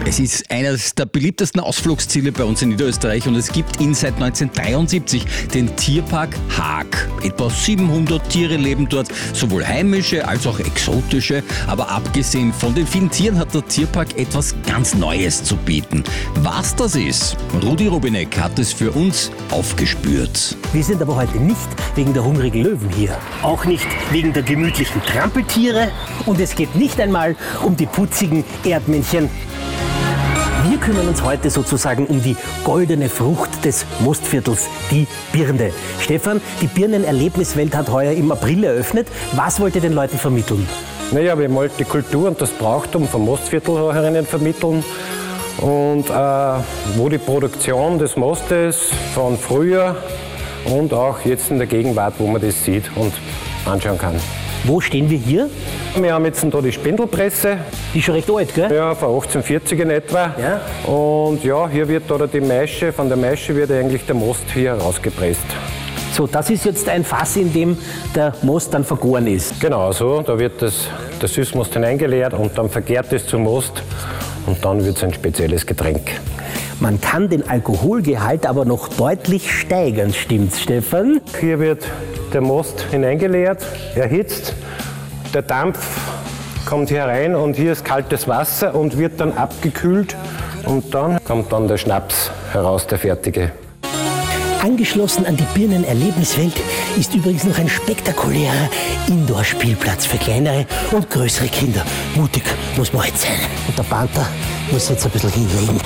Es ist eines der beliebtesten Ausflugsziele bei uns in Niederösterreich und es gibt ihn seit 1973, den Tierpark Haag. Etwa 700 Tiere leben dort, sowohl heimische als auch exotische. Aber abgesehen von den vielen Tieren hat der Tierpark etwas ganz Neues zu bieten. Was das ist, Rudi Robinek hat es für uns aufgespürt. Wir sind aber heute nicht wegen der hungrigen Löwen hier. Auch nicht wegen der gemütlichen Trampeltiere. Und es geht nicht einmal um die putzigen Erdmännchen. Wir kümmern uns heute sozusagen um die goldene Frucht des Mostviertels, die Birne. Stefan, die Birnenerlebniswelt hat heuer im April eröffnet. Was wollt ihr den Leuten vermitteln? Naja, wir wollten die Kultur und das Brauchtum vom Mostviertel herinnen vermitteln. Und wo die Produktion des Mostes von früher und auch jetzt in der Gegenwart, wo man das sieht und anschauen kann. Wo stehen wir hier? Wir haben jetzt da die Spindelpresse. Die ist schon recht alt, gell? Ja, von 1840 in etwa. Ja. Und ja, hier wird oder die Maische, von der Maische wird eigentlich der Most hier herausgepresst. So, das ist jetzt ein Fass, in dem der Most dann vergoren ist. Genau so, da wird der Süßmost hineingeleert und dann vergärt es zum Most und dann wird es ein spezielles Getränk. Man kann den Alkoholgehalt aber noch deutlich steigern, stimmt's, Stefan? Hier wird der Most hineingeleert, erhitzt, der Dampf kommt hier rein und hier ist kaltes Wasser und wird dann abgekühlt und dann kommt dann der Schnaps heraus, der fertige. Angeschlossen an die Birnenerlebniswelt ist übrigens noch ein spektakulärer Indoor-Spielplatz für kleinere und größere Kinder. Mutig muss man heute sein. Und der Panther muss jetzt ein bisschen hinlegen.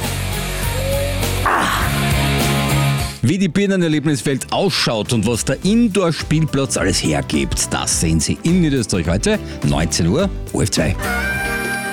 Wie die Birnenerlebniswelt ausschaut und was der Indoor-Spielplatz alles hergibt, das sehen Sie in Niederösterreich heute, 19 Uhr, ORF 2.